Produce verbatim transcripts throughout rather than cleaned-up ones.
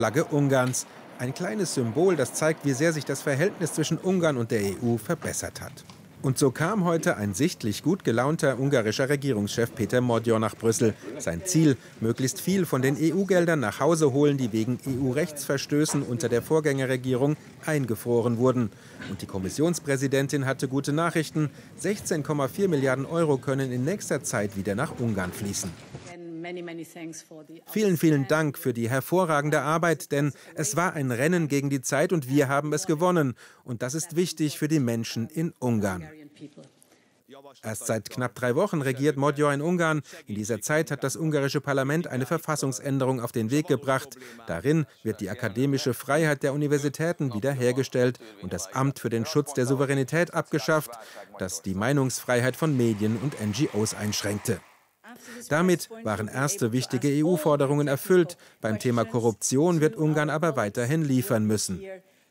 Flagge Ungarns. Ein kleines Symbol, das zeigt, wie sehr sich das Verhältnis zwischen Ungarn und der E U verbessert hat. Und so kam heute ein sichtlich gut gelaunter ungarischer Regierungschef Péter Magyar nach Brüssel. Sein Ziel, möglichst viel von den E U-Geldern nach Hause holen, die wegen E U-Rechtsverstößen unter der Vorgängerregierung eingefroren wurden. Und die Kommissionspräsidentin hatte gute Nachrichten. sechzehn Komma vier Milliarden Euro können in nächster Zeit wieder nach Ungarn fließen. Vielen, vielen Dank für die hervorragende Arbeit, denn es war ein Rennen gegen die Zeit und wir haben es gewonnen. Und das ist wichtig für die Menschen in Ungarn. Erst seit knapp drei Wochen regiert Magyar in Ungarn. In dieser Zeit hat das ungarische Parlament eine Verfassungsänderung auf den Weg gebracht. Darin wird die akademische Freiheit der Universitäten wiederhergestellt und das Amt für den Schutz der Souveränität abgeschafft, das die Meinungsfreiheit von Medien und N G Os einschränkte. Damit waren erste wichtige E U-Forderungen erfüllt. Beim Thema Korruption wird Ungarn aber weiterhin liefern müssen.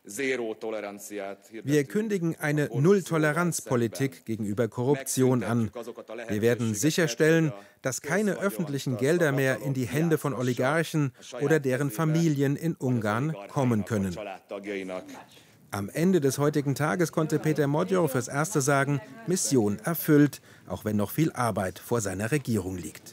Wir kündigen eine Null-Toleranz-Politik gegenüber Korruption an. Wir werden sicherstellen, dass keine öffentlichen Gelder mehr in die Hände von Oligarchen oder deren Familien in Ungarn kommen können. Am Ende des heutigen Tages konnte Péter Magyar fürs Erste sagen, Mission erfüllt, auch wenn noch viel Arbeit vor seiner Regierung liegt.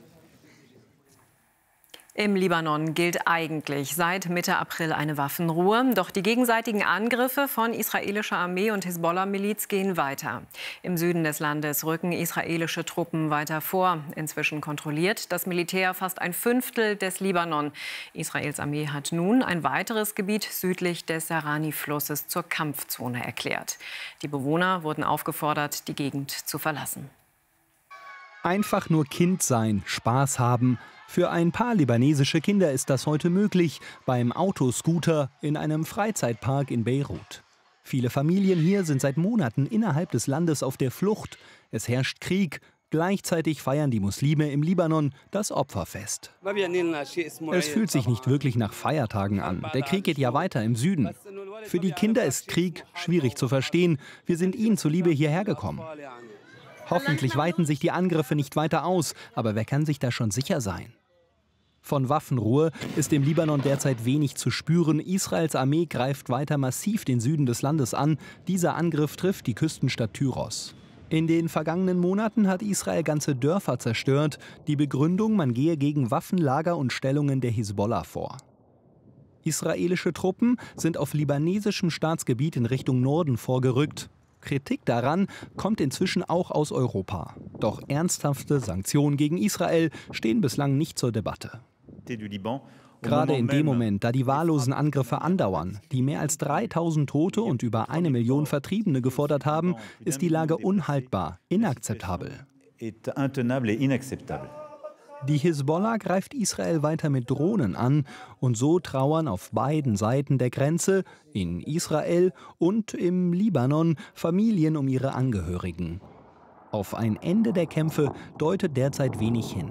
Im Libanon gilt eigentlich seit Mitte April eine Waffenruhe. Doch die gegenseitigen Angriffe von israelischer Armee und Hisbollah-Miliz gehen weiter. Im Süden des Landes rücken israelische Truppen weiter vor. Inzwischen kontrolliert das Militär fast ein Fünftel des Libanon. Israels Armee hat nun ein weiteres Gebiet südlich des Sarani-Flusses zur Kampfzone erklärt. Die Bewohner wurden aufgefordert, die Gegend zu verlassen. Einfach nur Kind sein, Spaß haben. Für ein paar libanesische Kinder ist das heute möglich, beim Autoscooter in einem Freizeitpark in Beirut. Viele Familien hier sind seit Monaten innerhalb des Landes auf der Flucht. Es herrscht Krieg. Gleichzeitig feiern die Muslime im Libanon das Opferfest. Es fühlt sich nicht wirklich nach Feiertagen an. Der Krieg geht ja weiter im Süden. Für die Kinder ist Krieg schwierig zu verstehen. Wir sind ihnen zuliebe hierher gekommen. Hoffentlich weiten sich die Angriffe nicht weiter aus, aber wer kann sich da schon sicher sein? Von Waffenruhe ist im Libanon derzeit wenig zu spüren. Israels Armee greift weiter massiv den Süden des Landes an. Dieser Angriff trifft die Küstenstadt Tyros. In den vergangenen Monaten hat Israel ganze Dörfer zerstört. Die Begründung, man gehe gegen Waffenlager und Stellungen der Hisbollah vor. Israelische Truppen sind auf libanesischem Staatsgebiet in Richtung Norden vorgerückt. Kritik daran kommt inzwischen auch aus Europa. Doch ernsthafte Sanktionen gegen Israel stehen bislang nicht zur Debatte. Gerade in dem Moment, da die wahllosen Angriffe andauern, die mehr als dreitausend Tote und über eine Million Vertriebene gefordert haben, ist die Lage unhaltbar, inakzeptabel. Die Hisbollah greift Israel weiter mit Drohnen an und so trauern auf beiden Seiten der Grenze, in Israel und im Libanon, Familien um ihre Angehörigen. Auf ein Ende der Kämpfe deutet derzeit wenig hin.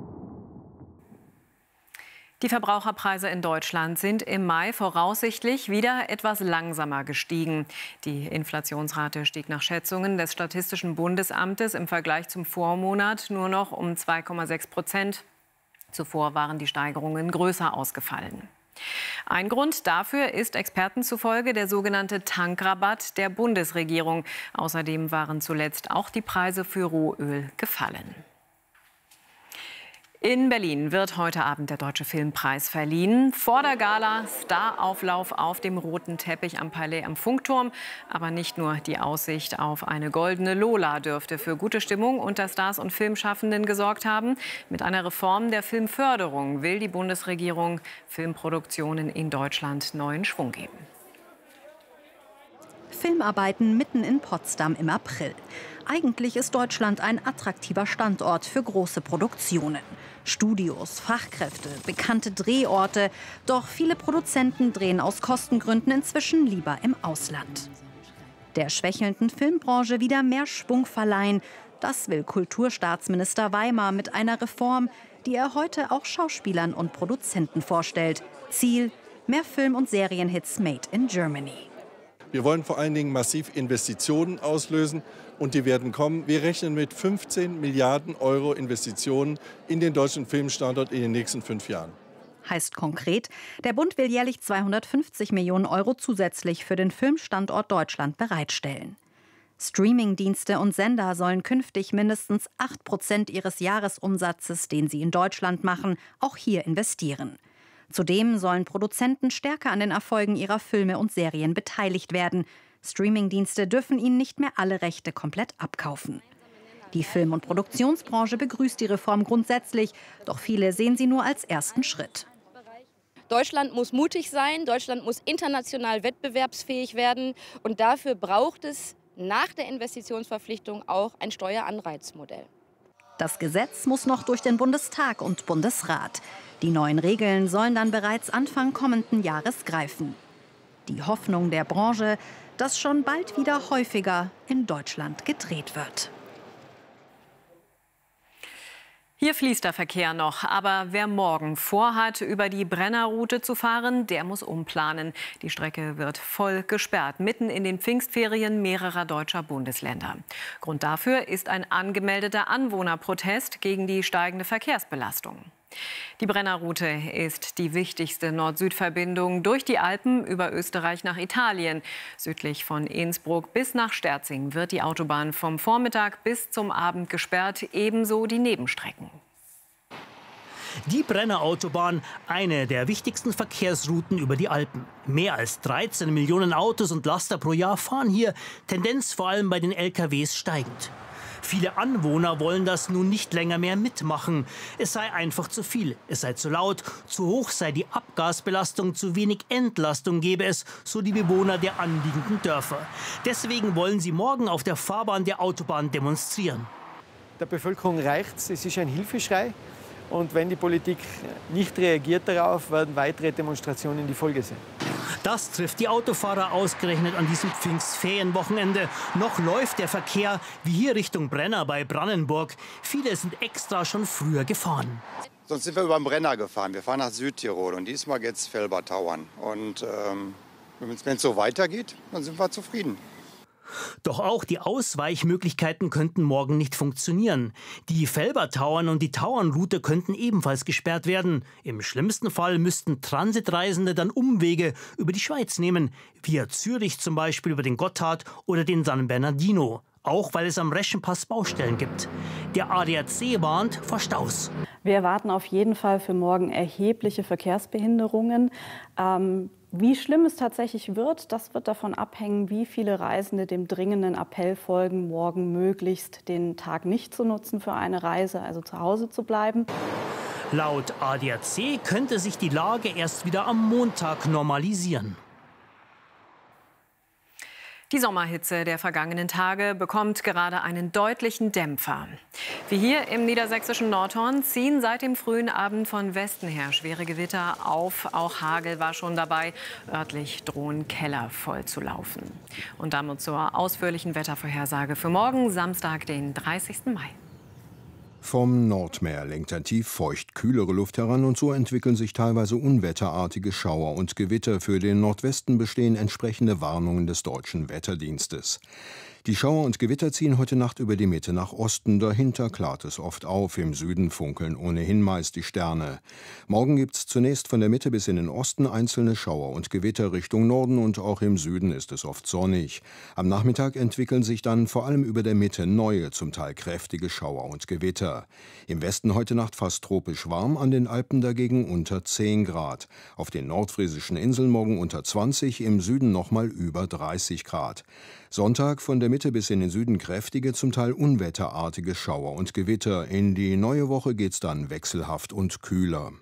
Die Verbraucherpreise in Deutschland sind im Mai voraussichtlich wieder etwas langsamer gestiegen. Die Inflationsrate stieg nach Schätzungen des Statistischen Bundesamtes im Vergleich zum Vormonat nur noch um zwei Komma sechs Prozent. Zuvor waren die Steigerungen größer ausgefallen. Ein Grund dafür ist Experten zufolge der sogenannte Tankrabatt der Bundesregierung. Außerdem waren zuletzt auch die Preise für Rohöl gefallen. In Berlin wird heute Abend der Deutsche Filmpreis verliehen. Vor der Gala Starauflauf auf dem roten Teppich am Palais am Funkturm. Aber nicht nur die Aussicht auf eine goldene Lola dürfte für gute Stimmung unter Stars und Filmschaffenden gesorgt haben. Mit einer Reform der Filmförderung will die Bundesregierung Filmproduktionen in Deutschland neuen Schwung geben. Filmarbeiten mitten in Potsdam im April. Eigentlich ist Deutschland ein attraktiver Standort für große Produktionen. Studios, Fachkräfte, bekannte Drehorte. Doch viele Produzenten drehen aus Kostengründen inzwischen lieber im Ausland. Der schwächelnden Filmbranche wieder mehr Schwung verleihen. Das will Kulturstaatsminister Weimar mit einer Reform, die er heute auch Schauspielern und Produzenten vorstellt. Ziel: mehr Film- und Serienhits made in Germany. Wir wollen vor allen Dingen massiv Investitionen auslösen und die werden kommen. Wir rechnen mit fünfzehn Milliarden Euro Investitionen in den deutschen Filmstandort in den nächsten fünf Jahren. Heißt konkret, der Bund will jährlich zweihundertfünfzig Millionen Euro zusätzlich für den Filmstandort Deutschland bereitstellen. Streamingdienste und Sender sollen künftig mindestens acht Prozent ihres Jahresumsatzes, den sie in Deutschland machen, auch hier investieren. Zudem sollen Produzenten stärker an den Erfolgen ihrer Filme und Serien beteiligt werden. Streamingdienste dürfen ihnen nicht mehr alle Rechte komplett abkaufen. Die Film- und Produktionsbranche begrüßt die Reform grundsätzlich, doch viele sehen sie nur als ersten Schritt. Deutschland muss mutig sein, Deutschland muss international wettbewerbsfähig werden und dafür braucht es nach der Investitionsverpflichtung auch ein Steueranreizmodell. Das Gesetz muss noch durch den Bundestag und Bundesrat. Die neuen Regeln sollen dann bereits Anfang kommenden Jahres greifen. Die Hoffnung der Branche, dass schon bald wieder häufiger in Deutschland gedreht wird. Hier fließt der Verkehr noch, aber wer morgen vorhat, über die Brennerroute zu fahren, der muss umplanen. Die Strecke wird voll gesperrt, mitten in den Pfingstferien mehrerer deutscher Bundesländer. Grund dafür ist ein angemeldeter Anwohnerprotest gegen die steigende Verkehrsbelastung. Die Brennerroute ist die wichtigste Nord-Süd-Verbindung durch die Alpen über Österreich nach Italien. Südlich von Innsbruck bis nach Sterzing wird die Autobahn vom Vormittag bis zum Abend gesperrt, ebenso die Nebenstrecken. Die Brennerautobahn, eine der wichtigsten Verkehrsrouten über die Alpen. Mehr als dreizehn Millionen Autos und Laster pro Jahr fahren hier, Tendenz vor allem bei den L K Ws steigend. Viele Anwohner wollen das nun nicht länger mehr mitmachen. Es sei einfach zu viel, es sei zu laut, zu hoch sei die Abgasbelastung, zu wenig Entlastung gebe es, so die Bewohner der anliegenden Dörfer. Deswegen wollen sie morgen auf der Fahrbahn der Autobahn demonstrieren. Der Bevölkerung reicht's, es ist ein Hilfeschrei. Und wenn die Politik nicht reagiert darauf, werden weitere Demonstrationen die Folge sein. Das trifft die Autofahrer ausgerechnet an diesem Pfingstferienwochenende. Noch läuft der Verkehr, wie hier Richtung Brenner bei Brannenburg. Viele sind extra schon früher gefahren. Sonst sind wir über den Brenner gefahren. Wir fahren nach Südtirol und diesmal geht es Felbertauern. Und ähm, wenn es so weitergeht, dann sind wir zufrieden. Doch auch die Ausweichmöglichkeiten könnten morgen nicht funktionieren. Die Felbertauern und die Tauernroute könnten ebenfalls gesperrt werden. Im schlimmsten Fall müssten Transitreisende dann Umwege über die Schweiz nehmen, via Zürich zum Beispiel über den Gotthard oder den San Bernardino. Auch weil es am Reschenpass Baustellen gibt. Der A D A C warnt vor Staus. Wir erwarten auf jeden Fall für morgen erhebliche Verkehrsbehinderungen. Ähm, wie schlimm es tatsächlich wird, das wird davon abhängen, wie viele Reisende dem dringenden Appell folgen, morgen möglichst den Tag nicht zu nutzen für eine Reise, also zu Hause zu bleiben. Laut A D A C könnte sich die Lage erst wieder am Montag normalisieren. Die Sommerhitze der vergangenen Tage bekommt gerade einen deutlichen Dämpfer. Wie hier im niedersächsischen Nordhorn ziehen seit dem frühen Abend von Westen her schwere Gewitter auf. Auch Hagel war schon dabei. Örtlich drohen Keller voll zu laufen. Und damit zur ausführlichen Wettervorhersage für morgen, Samstag, den dreißigsten Mai. Vom Nordmeer lenkt ein tief feucht kühlere Luft heran und so entwickeln sich teilweise unwetterartige Schauer und Gewitter. Für den Nordwesten bestehen entsprechende Warnungen des Deutschen Wetterdienstes. Die Schauer und Gewitter ziehen heute Nacht über die Mitte nach Osten. Dahinter klart es oft auf. Im Süden funkeln ohnehin meist die Sterne. Morgen gibt es zunächst von der Mitte bis in den Osten einzelne Schauer und Gewitter Richtung Norden und auch im Süden ist es oft sonnig. Am Nachmittag entwickeln sich dann vor allem über der Mitte neue, zum Teil kräftige Schauer und Gewitter. Im Westen heute Nacht fast tropisch warm, an den Alpen dagegen unter zehn Grad. Auf den nordfriesischen Inseln morgen unter zwanzig, im Süden nochmal über dreißig Grad. Sonntag von der Mitte bis in den Süden kräftige, zum Teil unwetterartige Schauer und Gewitter. In die neue Woche geht's dann wechselhaft und kühler.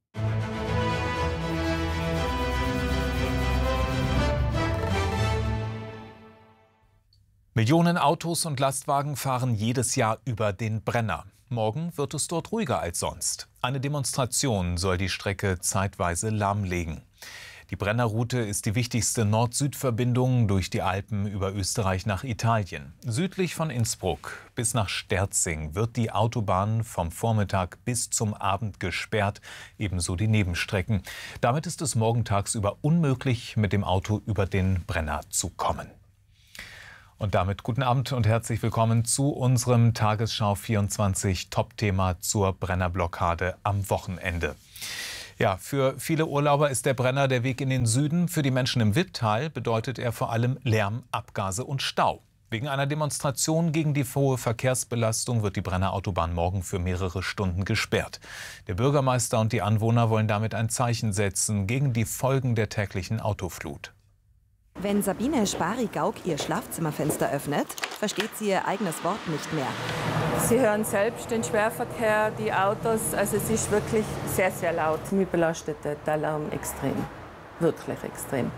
Millionen Autos und Lastwagen fahren jedes Jahr über den Brenner. Morgen wird es dort ruhiger als sonst. Eine Demonstration soll die Strecke zeitweise lahmlegen. Die Brennerroute ist die wichtigste Nord-Süd-Verbindung durch die Alpen über Österreich nach Italien. Südlich von Innsbruck bis nach Sterzing wird die Autobahn vom Vormittag bis zum Abend gesperrt, ebenso die Nebenstrecken. Damit ist es morgen tagsüber unmöglich, mit dem Auto über den Brenner zu kommen. Und damit guten Abend und herzlich willkommen zu unserem Tagesschau vierundzwanzig Top-Thema zur Brennerblockade am Wochenende. Ja, für viele Urlauber ist der Brenner der Weg in den Süden. Für die Menschen im Wipptal bedeutet er vor allem Lärm, Abgase und Stau. Wegen einer Demonstration gegen die hohe Verkehrsbelastung wird die Brenner Autobahn morgen für mehrere Stunden gesperrt. Der Bürgermeister und die Anwohner wollen damit ein Zeichen setzen gegen die Folgen der täglichen Autoflut. Wenn Sabine Spari-Gauck ihr Schlafzimmerfenster öffnet, versteht sie ihr eigenes Wort nicht mehr. Sie hören selbst den Schwerverkehr, die Autos. Also es ist wirklich sehr, sehr laut. Mich belastet der Lärm extrem, wirklich extrem.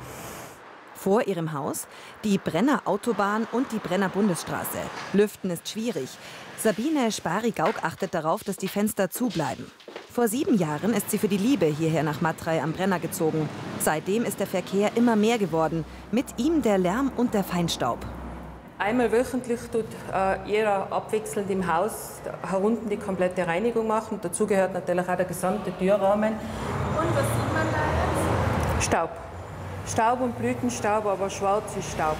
Vor ihrem Haus die Brenner Autobahn und die Brenner Bundesstraße. Lüften ist schwierig. Sabine Spari-Gauck achtet darauf, dass die Fenster zubleiben. Vor sieben Jahren ist sie für die Liebe hierher nach Matrei am Brenner gezogen. Seitdem ist der Verkehr immer mehr geworden. Mit ihm der Lärm und der Feinstaub. Einmal wöchentlich tut äh, jeder abwechselnd im Haus herunten die komplette Reinigung machen. Dazu gehört natürlich auch der gesamte Türrahmen. Und was sieht man da jetzt? Staub. Staub und Blütenstaub, aber schwarz ist Staub.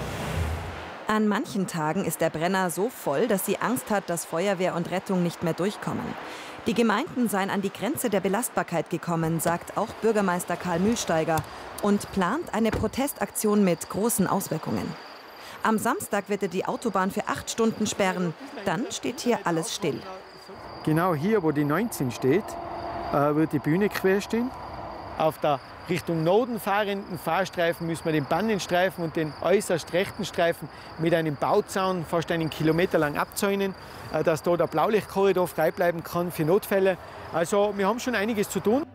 An manchen Tagen ist der Brenner so voll, dass sie Angst hat, dass Feuerwehr und Rettung nicht mehr durchkommen. Die Gemeinden seien an die Grenze der Belastbarkeit gekommen, sagt auch Bürgermeister Karl Mühlsteiger und plant eine Protestaktion mit großen Auswirkungen. Am Samstag wird er die Autobahn für acht Stunden sperren. Dann steht hier alles still. Genau hier, wo die neunzehn steht, wird die Bühne quer stehen. Auf der Richtung Norden fahrenden Fahrstreifen müssen wir den Bannenstreifen und den äußerst rechten Streifen mit einem Bauzaun fast einen Kilometer lang abzäunen, dass dort der Blaulichtkorridor frei bleiben kann für Notfälle. Also wir haben schon einiges zu tun.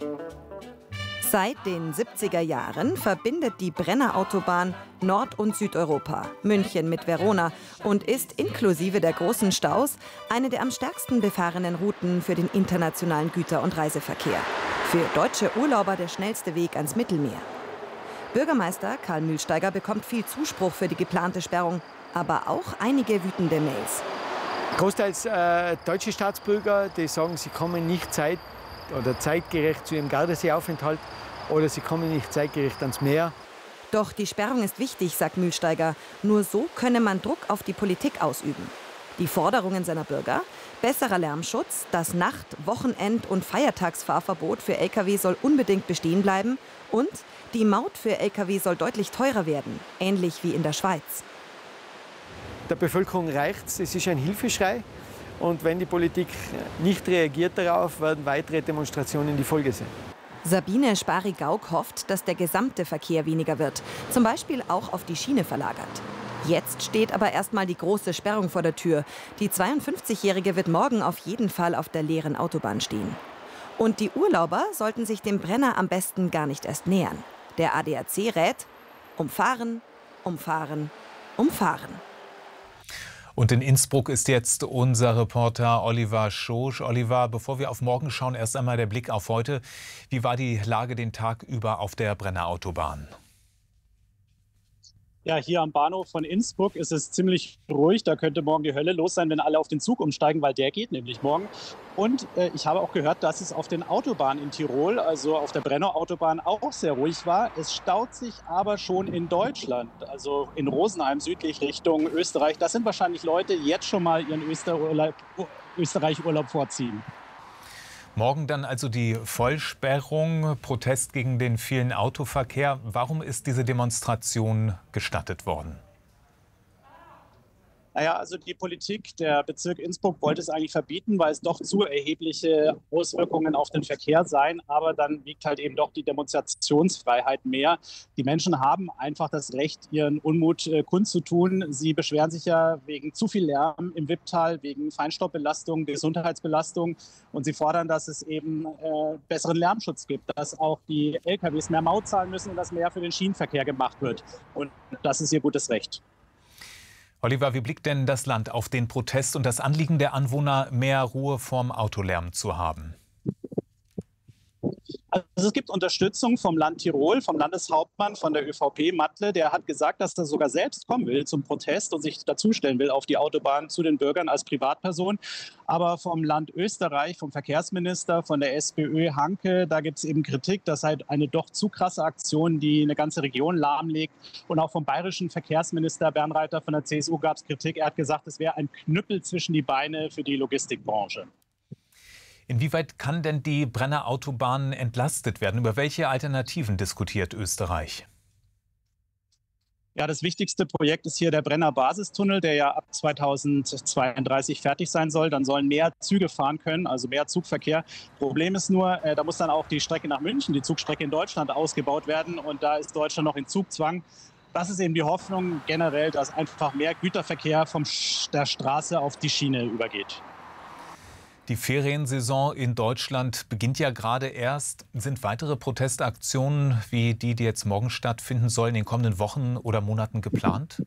Seit den siebziger Jahren verbindet die Brenner Autobahn Nord- und Südeuropa, München mit Verona und ist inklusive der großen Staus eine der am stärksten befahrenen Routen für den internationalen Güter- und Reiseverkehr. Für deutsche Urlauber der schnellste Weg ans Mittelmeer. Bürgermeister Karl Mühlsteiger bekommt viel Zuspruch für die geplante Sperrung, aber auch einige wütende Mails. Großteils äh, deutsche Staatsbürger, die sagen, sie kommen nicht zeit- oder zeitgerecht zu ihrem Gardaseeaufenthalt oder sie kommen nicht zeitgerecht ans Meer. Doch die Sperrung ist wichtig, sagt Mühlsteiger. Nur so könne man Druck auf die Politik ausüben. Die Forderungen seiner Bürger? Besserer Lärmschutz, das Nacht-, Wochenend- und Feiertagsfahrverbot für L K W soll unbedingt bestehen bleiben und die Maut für L K W soll deutlich teurer werden, ähnlich wie in der Schweiz. Der Bevölkerung reicht's, es ist ein Hilfeschrei und wenn die Politik nicht reagiert darauf, werden weitere Demonstrationen die Folge sein. Sabine Spari-Gauck hofft, dass der gesamte Verkehr weniger wird, zum Beispiel auch auf die Schiene verlagert. Jetzt steht aber erstmal die große Sperrung vor der Tür. Die zweiundfünfzigjährige wird morgen auf jeden Fall auf der leeren Autobahn stehen. Und die Urlauber sollten sich dem Brenner am besten gar nicht erst nähern. Der A D A C rät: umfahren, umfahren, umfahren. Und in Innsbruck ist jetzt unser Reporter Oliver Schosch. Oliver, bevor wir auf morgen schauen, erst einmal der Blick auf heute. Wie war die Lage den Tag über auf der Brenner Autobahn? Ja, hier am Bahnhof von Innsbruck ist es ziemlich ruhig. Da könnte morgen die Hölle los sein, wenn alle auf den Zug umsteigen, weil der geht nämlich morgen. Und äh, ich habe auch gehört, dass es auf den Autobahnen in Tirol, also auf der Brenner Autobahn, auch sehr ruhig war. Es staut sich aber schon in Deutschland, also in Rosenheim südlich Richtung Österreich. Das sind wahrscheinlich Leute, die jetzt schon mal ihren Österreich-Urlaub Österreich-Urlaub vorziehen. Morgen dann also die Vollsperrung, Protest gegen den vielen Autoverkehr. Warum ist diese Demonstration gestattet worden? Naja, also die Politik, der Bezirk Innsbruck wollte es eigentlich verbieten, weil es doch zu erhebliche Auswirkungen auf den Verkehr seien. Aber dann wiegt halt eben doch die Demonstrationsfreiheit mehr. Die Menschen haben einfach das Recht, ihren Unmut äh, kundzutun. Sie beschweren sich ja wegen zu viel Lärm im Wipptal, wegen Feinstaubbelastung, Gesundheitsbelastung. Und sie fordern, dass es eben äh, besseren Lärmschutz gibt, dass auch die L K Ws mehr Maut zahlen müssen und dass mehr für den Schienenverkehr gemacht wird. Und das ist ihr gutes Recht. Oliver, wie blickt denn das Land auf den Protest und das Anliegen der Anwohner, mehr Ruhe vorm Autolärm zu haben? Also es gibt Unterstützung vom Land Tirol, vom Landeshauptmann von der ÖVP, Matle. Der hat gesagt, dass er sogar selbst kommen will zum Protest und sich dazustellen will auf die Autobahn zu den Bürgern als Privatperson. Aber vom Land Österreich, vom Verkehrsminister, von der SPÖ Hanke, da gibt es eben Kritik. Das sei eine doch zu krasse Aktion, die eine ganze Region lahmlegt. Und auch vom bayerischen Verkehrsminister Bernreiter von der C S U gab es Kritik. Er hat gesagt, es wäre ein Knüppel zwischen die Beine für die Logistikbranche. Inwieweit kann denn die Brenner Autobahn entlastet werden? Über welche Alternativen diskutiert Österreich? Ja, das wichtigste Projekt ist hier der Brenner Basistunnel, der ja ab zweitausendzweiunddreißig fertig sein soll. Dann sollen mehr Züge fahren können, also mehr Zugverkehr. Problem ist nur, äh, da muss dann auch die Strecke nach München, die Zugstrecke in Deutschland, ausgebaut werden. Und da ist Deutschland noch in Zugzwang. Das ist eben die Hoffnung generell, dass einfach mehr Güterverkehr von der Straße auf die Schiene übergeht. Die Feriensaison in Deutschland beginnt ja gerade erst. Sind weitere Protestaktionen wie die, die jetzt morgen stattfinden sollen, in den kommenden Wochen oder Monaten geplant?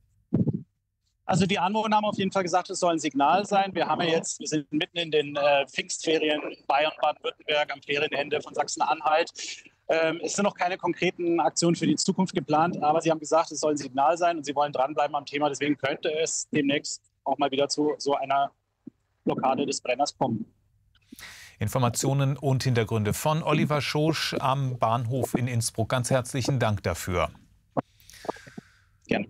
Also die Anwohner haben auf jeden Fall gesagt, es soll ein Signal sein. Wir haben ja jetzt, wir sind mitten in den äh, Pfingstferien in Bayern, Baden-Württemberg, am Ferienende von Sachsen-Anhalt. Ähm, es sind noch keine konkreten Aktionen für die Zukunft geplant, aber sie haben gesagt, es soll ein Signal sein und sie wollen dranbleiben am Thema. Deswegen könnte es demnächst auch mal wieder zu so einer Blockade des Brenners kommen. Informationen und Hintergründe von Oliver Schosch am Bahnhof in Innsbruck. Ganz herzlichen Dank dafür. Gerne.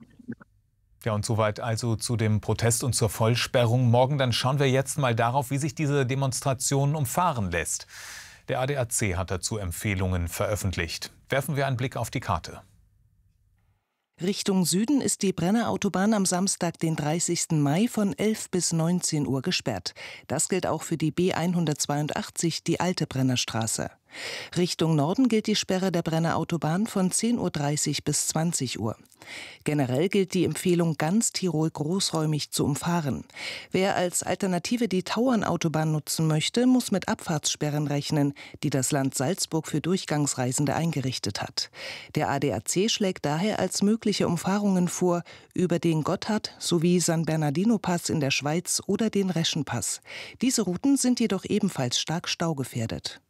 Ja, und soweit also zu dem Protest und zur Vollsperrung. Morgen dann schauen wir jetzt mal darauf, wie sich diese Demonstration umfahren lässt. Der A D A C hat dazu Empfehlungen veröffentlicht. Werfen wir einen Blick auf die Karte. Richtung Süden ist die Brenner Autobahn am Samstag, den dreißigsten Mai, von elf bis neunzehn Uhr gesperrt. Das gilt auch für die B hundertzweiundachtzig, die alte Brennerstraße. Richtung Norden gilt die Sperre der Brenner Autobahn von zehn Uhr dreißig bis zwanzig Uhr. Generell gilt die Empfehlung, ganz Tirol großräumig zu umfahren. Wer als Alternative die Tauernautobahn nutzen möchte, muss mit Abfahrtssperren rechnen, die das Land Salzburg für Durchgangsreisende eingerichtet hat. Der A D A C schlägt daher als mögliche Umfahrungen vor über den Gotthard sowie San Bernardino-Pass in der Schweiz oder den Reschenpass. Diese Routen sind jedoch ebenfalls stark staugefährdet.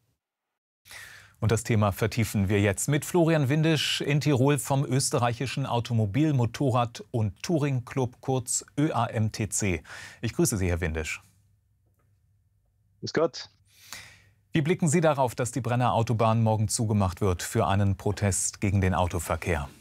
Und das Thema vertiefen wir jetzt mit Florian Windisch in Tirol vom österreichischen Automobil-, Motorrad- und Touring-Club, kurz Ö A M T C. Ich grüße Sie, Herr Windisch. Grüß Gott. Wie blicken Sie darauf, dass die Brenner Autobahn morgen zugemacht wird für einen Protest gegen den Autoverkehr?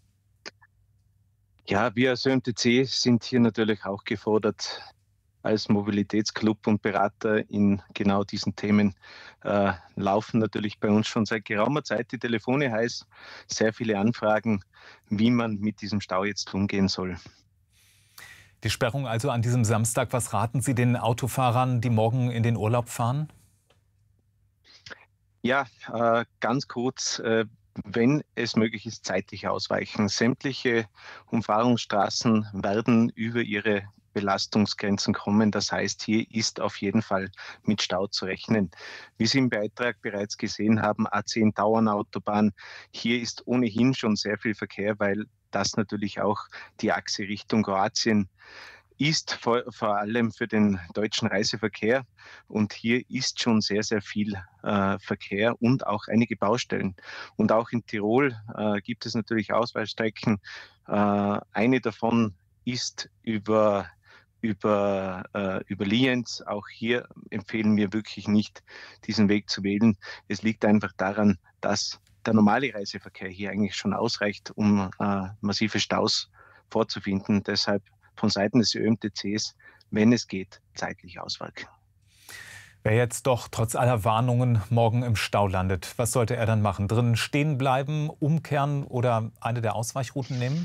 Ja, wir als Ö A M T C sind hier natürlich auch gefordert, als Mobilitätsclub und Berater in genau diesen Themen äh, laufen natürlich bei uns schon seit geraumer Zeit die Telefone heiß. Sehr viele Anfragen, wie man mit diesem Stau jetzt umgehen soll. Die Sperrung also an diesem Samstag. Was raten Sie den Autofahrern, die morgen in den Urlaub fahren? Ja, äh, ganz kurz. Äh, Wenn es möglich ist, zeitlich ausweichen. Sämtliche Umfahrungsstraßen werden über ihre Belastungsgrenzen kommen. Das heißt, hier ist auf jeden Fall mit Stau zu rechnen. Wie Sie im Beitrag bereits gesehen haben, A zehn Tauernautobahn, hier ist ohnehin schon sehr viel Verkehr, weil das natürlich auch die Achse Richtung Kroatien ist, vor, vor allem für den deutschen Reiseverkehr. Und hier ist schon sehr, sehr viel äh, Verkehr und auch einige Baustellen. Und auch in Tirol äh, gibt es natürlich Ausweichstrecken. Äh, eine davon ist über über, äh, über Lienz. Auch hier empfehlen wir wirklich nicht, diesen Weg zu wählen. Es liegt einfach daran, dass der normale Reiseverkehr hier eigentlich schon ausreicht, um äh, massive Staus vorzufinden. Deshalb von Seiten des Ö A M T Cs, wenn es geht, zeitlich ausweichen. Wer jetzt doch trotz aller Warnungen morgen im Stau landet, was sollte er dann machen? Drinnen stehen bleiben, umkehren oder eine der Ausweichrouten nehmen?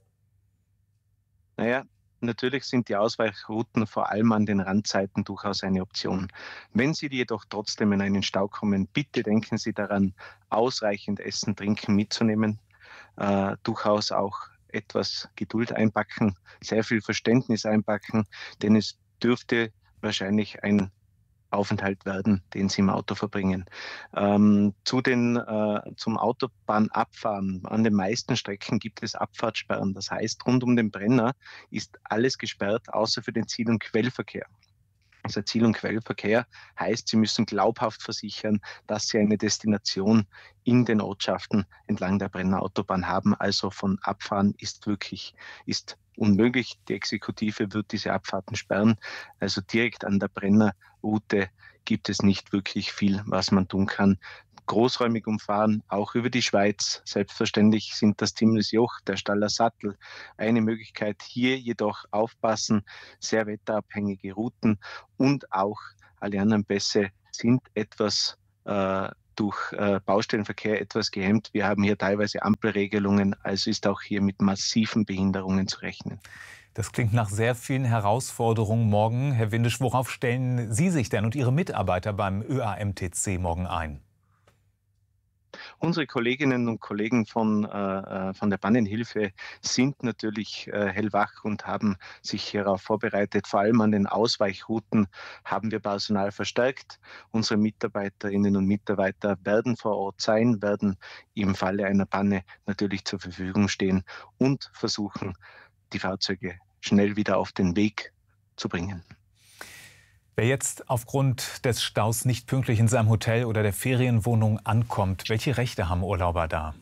Naja, natürlich sind die Ausweichrouten vor allem an den Randzeiten durchaus eine Option. Wenn Sie jedoch trotzdem in einen Stau kommen, bitte denken Sie daran, ausreichend Essen, Trinken mitzunehmen, äh, durchaus auch etwas Geduld einpacken, sehr viel Verständnis einpacken, denn es dürfte wahrscheinlich ein Aufenthalt werden, den Sie im Auto verbringen. Ähm, zu den, äh, zum Autobahnabfahren. An den meisten Strecken gibt es Abfahrtssperren. Das heißt, rund um den Brenner ist alles gesperrt, außer für den Ziel- und Quellverkehr. Also Ziel- und Quellverkehr heißt, Sie müssen glaubhaft versichern, dass Sie eine Destination in den Ortschaften entlang der Brenner Autobahn haben. Also von Abfahren ist wirklich ist unmöglich. Die Exekutive wird diese Abfahrten sperren. Also direkt an der Brennerroute gibt es nicht wirklich viel, was man tun kann. Großräumig umfahren, auch über die Schweiz. Selbstverständlich sind das Timmelsjoch, der Staller Sattel eine Möglichkeit. Hier jedoch aufpassen, sehr wetterabhängige Routen und auch Alle anderen Pässe sind etwas äh, durch äh, Baustellenverkehr etwas gehemmt. Wir haben hier teilweise Ampelregelungen, also ist auch hier mit massiven Behinderungen zu rechnen. Das klingt nach sehr vielen Herausforderungen morgen. Herr Windisch, worauf stellen Sie sich denn und Ihre Mitarbeiter beim Ö A M T C morgen ein? Unsere Kolleginnen und Kollegen von, äh, von der Bannenhilfe sind natürlich äh, hellwach und haben sich hierauf vorbereitet. Vor allem an den Ausweichrouten haben wir Personal verstärkt. Unsere Mitarbeiterinnen und Mitarbeiter werden vor Ort sein, werden im Falle einer Panne natürlich zur Verfügung stehen und versuchen, die Fahrzeuge schnell wieder auf den Weg zu bringen. Wer jetzt aufgrund des Staus nicht pünktlich in seinem Hotel oder der Ferienwohnung ankommt, welche Rechte haben Urlauber da?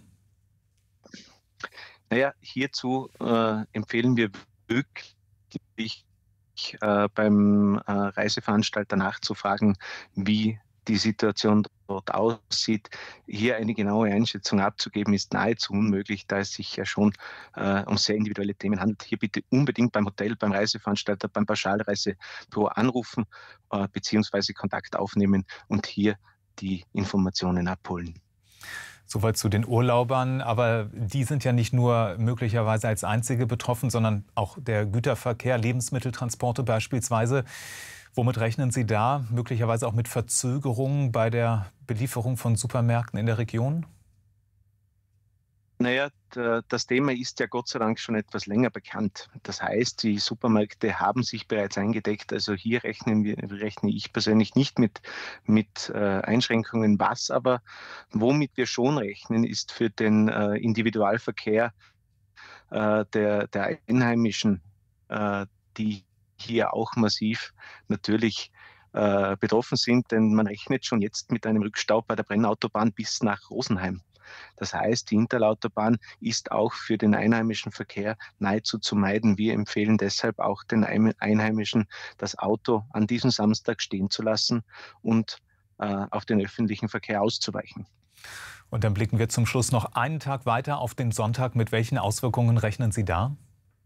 Naja, hierzu äh, empfehlen wir wirklich äh, beim äh, Reiseveranstalter nachzufragen, wie die Situation dort aussieht. Hier eine genaue Einschätzung abzugeben, ist nahezu unmöglich, da es sich ja schon äh, um sehr individuelle Themen handelt. Hier bitte unbedingt beim Hotel, beim Reiseveranstalter, beim Pauschalreisebüro anrufen äh, bzw. Kontakt aufnehmen und hier die Informationen abholen. Soweit zu den Urlaubern, aber die sind ja nicht nur möglicherweise als einzige betroffen, sondern auch der Güterverkehr, Lebensmitteltransporte beispielsweise. Womit rechnen Sie da? Möglicherweise auch mit Verzögerungen bei der Belieferung von Supermärkten in der Region? Naja, das Thema ist ja Gott sei Dank schon etwas länger bekannt. Das heißt, die Supermärkte haben sich bereits eingedeckt. Also hier rechnen wir, rechne ich persönlich nicht mit, mit äh, Einschränkungen. Was aber, womit wir schon rechnen, ist für den äh, Individualverkehr äh, der, der Einheimischen, äh, die hier auch massiv natürlich äh, betroffen sind, denn man rechnet schon jetzt mit einem Rückstau bei der Brennautobahn bis nach Rosenheim. Das heißt, die Interlautobahn ist auch für den einheimischen Verkehr nahezu zu meiden. Wir empfehlen deshalb auch den Einheimischen, das Auto an diesem Samstag stehen zu lassen und äh, auf den öffentlichen Verkehr auszuweichen. Und dann blicken wir zum Schluss noch einen Tag weiter auf den Sonntag. Mit welchen Auswirkungen rechnen Sie da?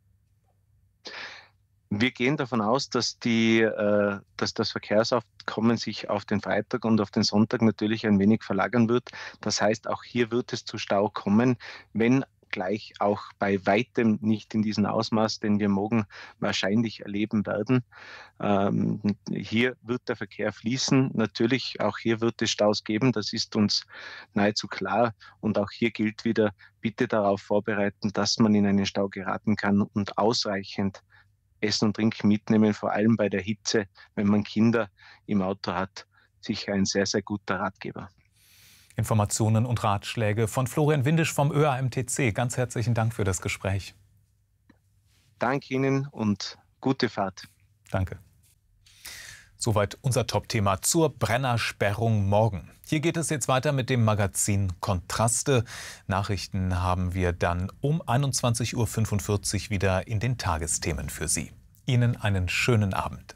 Wir gehen davon aus, dass, die, äh, dass das Verkehrsaufkommen sich auf den Freitag und auf den Sonntag natürlich ein wenig verlagern wird. Das heißt, auch hier wird es zu Stau kommen, wenn gleich auch bei weitem nicht in diesem Ausmaß, den wir morgen wahrscheinlich erleben werden. Ähm, hier wird der Verkehr fließen. Natürlich, auch hier wird es Staus geben, das ist uns nahezu klar. Und auch hier gilt wieder, bitte darauf vorbereiten, dass man in einen Stau geraten kann und ausreichend Essen und Trinken mitnehmen, vor allem bei der Hitze, wenn man Kinder im Auto hat, sicher ein sehr, sehr guter Ratgeber. Informationen und Ratschläge von Florian Windisch vom Ö A M T C. Ganz herzlichen Dank für das Gespräch. Danke Ihnen und gute Fahrt. Danke. Soweit unser Top-Thema zur Brennersperrung morgen. Hier geht es jetzt weiter mit dem Magazin Kontraste. Nachrichten haben wir dann um einundzwanzig Uhr fünfundvierzig wieder in den Tagesthemen für Sie. Ihnen einen schönen Abend.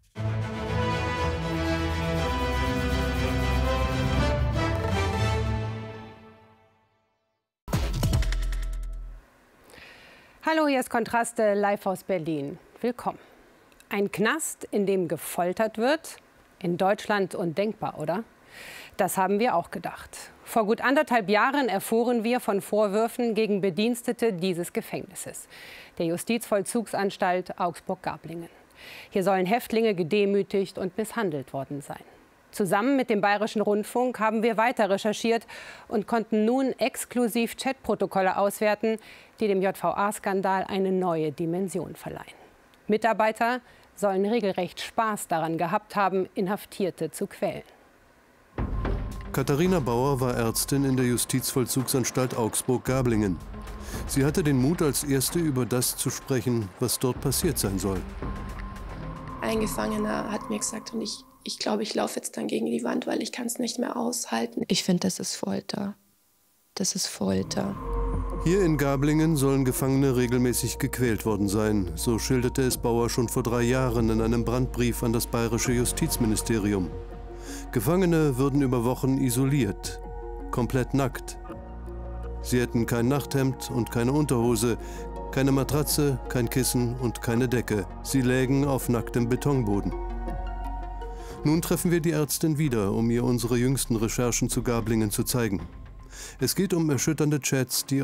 Hallo, hier ist Kontraste live aus Berlin. Willkommen. Ein Knast, in dem gefoltert wird? In Deutschland undenkbar, oder? Das haben wir auch gedacht. Vor gut anderthalb Jahren erfuhren wir von Vorwürfen gegen Bedienstete dieses Gefängnisses, der Justizvollzugsanstalt Augsburg-Gablingen. Hier sollen Häftlinge gedemütigt und misshandelt worden sein. Zusammen mit dem Bayerischen Rundfunk haben wir weiter recherchiert und konnten nun exklusiv Chatprotokolle auswerten, die dem J V A-Skandal eine neue Dimension verleihen. Mitarbeiter sollen regelrecht Spaß daran gehabt haben, Inhaftierte zu quälen. Katharina Bauer war Ärztin in der Justizvollzugsanstalt Augsburg-Gablingen. Sie hatte den Mut, als Erste über das zu sprechen, was dort passiert sein soll. Ein Gefangener hat mir gesagt, und ich, ich glaube, ich laufe jetzt dann gegen die Wand, weil ich kann es nicht mehr aushalten. Ich finde, das ist Folter. Das ist Folter. Hier in Gablingen sollen Gefangene regelmäßig gequält worden sein. So schilderte es Bauer schon vor drei Jahren in einem Brandbrief an das bayerische Justizministerium. Gefangene würden über Wochen isoliert, komplett nackt. Sie hätten kein Nachthemd und keine Unterhose, keine Matratze, kein Kissen und keine Decke. Sie lägen auf nacktem Betonboden. Nun treffen wir die Ärztin wieder, um ihr unsere jüngsten Recherchen zu Gablingen zu zeigen. Es geht um erschütternde Chats, die